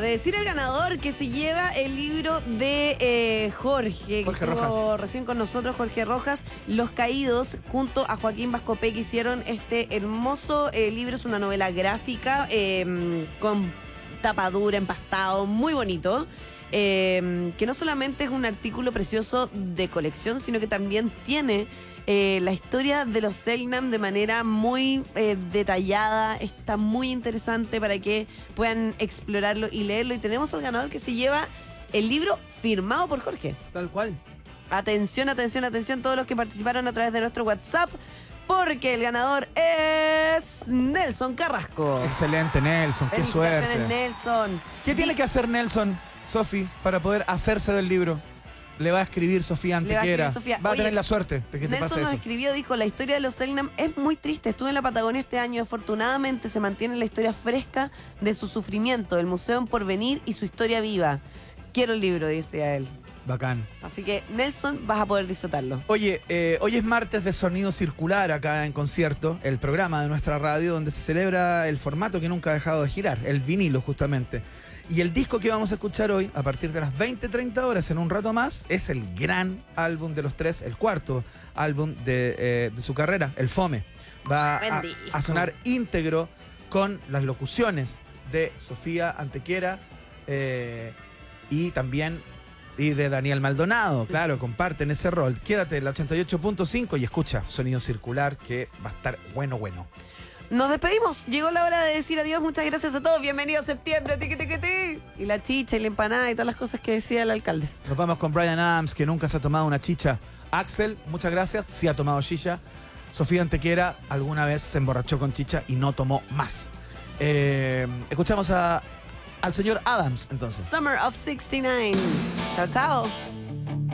decir el ganador que se lleva el libro de Jorge que estuvo Rojas. recién con nosotros, Jorge Rojas, Los Caídos, junto a Joaquín Vascopé, que hicieron este hermoso libro. Es una novela gráfica con tapadura, empastado, muy bonito. Que no solamente es un artículo precioso de colección, sino que también tiene la historia de los Selknam de manera muy detallada. Está muy interesante para que puedan explorarlo y leerlo. Y tenemos al ganador que se lleva el libro firmado por Jorge. Tal cual. Atención, atención, atención, todos los que participaron a través de nuestro WhatsApp, porque el ganador es Nelson Carrasco. Excelente, Nelson. Qué suerte. Felicitaciones, Nelson. ¿Qué tiene que hacer Nelson, Sofi, para poder hacerse del libro? Le va a escribir Sofía Antequera. Va a tener la suerte de que te pase Nelson nos eso. escribió, dijo, la historia de los Selknam es muy triste. Estuve en la Patagonia este año. Afortunadamente se mantiene la historia fresca de su sufrimiento, el museo en porvenir y su historia viva. Quiero el libro, dice él. Bacán. Así que, Nelson, vas a poder disfrutarlo. Oye, hoy es martes de Sonido Circular acá en Concierto, el programa de nuestra radio donde se celebra el formato que nunca ha dejado de girar, el vinilo justamente. Y el disco que vamos a escuchar hoy, a partir de las 20:30 horas, en un rato más, es el gran álbum de los tres, el cuarto álbum de su carrera, el Fome. Va a sonar íntegro con las locuciones de Sofía Antequera y también de Daniel Maldonado. Claro, comparten ese rol. Quédate en la 88.5 y escucha Sonido Circular, que va a estar bueno. Nos despedimos. Llegó la hora de decir adiós. Muchas gracias a todos. Bienvenido a septiembre. Tiqui, tiqui, tiqui. Y la chicha y la empanada y todas las cosas que decía el alcalde. Nos vamos con Bryan Adams, que nunca se ha tomado una chicha. Axel, muchas gracias. Sí ha tomado chicha. Sofía Antequera alguna vez se emborrachó con chicha y no tomó más. Escuchamos al señor Adams, entonces. Summer of 69. Chao, chao.